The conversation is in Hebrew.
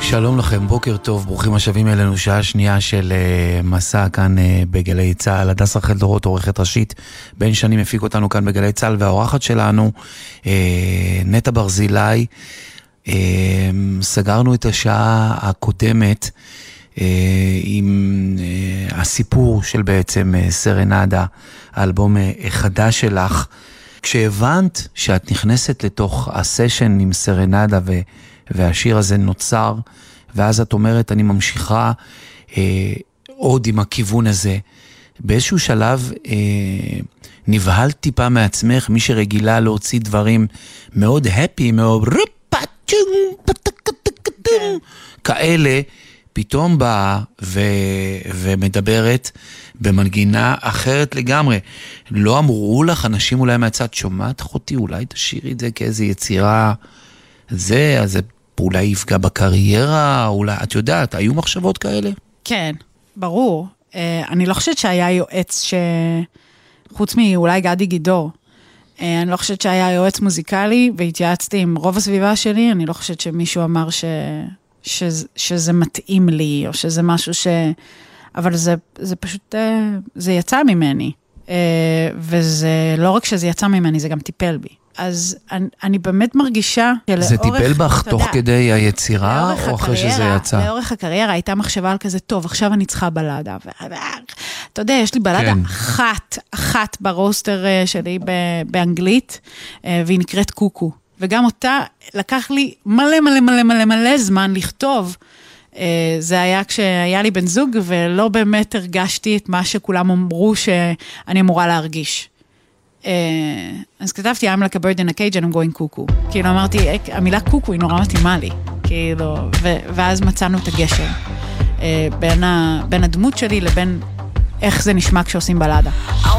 שלום לכם, בוקר טוב, ברוכים השבים אלינו, שעה שנייה של מסע כאן בגלי צהל. הדס רחל דורות, עורכת ראשית, בן שני מפיק אותנו כאן בגלי צהל, והאורחת שלנו, נטע ברזילי. סגרנו את השעה הקודמת עם הסיפור של בעצם סרנדה, האלבום החדש שלך. כשהבנת שאת נכנסת לתוך הסשן עם סרנדה והשיר הזה נוצר, ואז את אומרת, אני ממשיכה עוד עם הכיוון הזה. באיזשהו שלב נבהלת טיפה מעצמך, מי שרגילה להוציא דברים מאוד הפי, מאוד כאלה, פתאום באה ומדברת במנגינה אחרת לגמרי. לא אמרו לך, אנשים אולי מהצד, שומעת אחותי, אולי תשאירי את זה כאיזו יצירה, אז זה אולי יפגע בקריירה, אולי, את יודעת, היו מחשבות כאלה? כן, ברור. אני לא חושבת שהיה יועץ חוץ מאולי גדי גידור, אני לא חושבת שהיה יועץ מוזיקלי, והתייעצתי עם רוב הסביבה שלי, אני לא חושבת שמישהו אמר שזה מתאים לי, או שזה משהו אבל זה פשוט, זה יצא ממני, וזה לא רק שזה יצא ממני, זה גם טיפל בי. אז אני באמת מרגישה זה טיפל בך תוך כדי היצירה, או אחרי שזה יצא? לאורך הקריירה הייתה מחשבה על כזה, טוב, עכשיו אני צריכה בלדה. אתה יודע, יש לי בלדה אחת ברוסטר שלי באנגלית, והיא נקראת קוקו. וגם אותה לקח לי מלא זמן לכתוב. זה היה כשהיה לי בן זוג, ולא באמת הרגשתי את מה שכולם אמרו שאני אמורה להרגיש. אז כתבתי, I'm like a bird in a cage and I'm going קוקו. כאילו אמרתי, המילה קוקו היא נורא מתאימה לי. כאילו, ואז מצאנו את הגשר. בין הדמות שלי לבין איך זה נשמע כשעושים בלדה.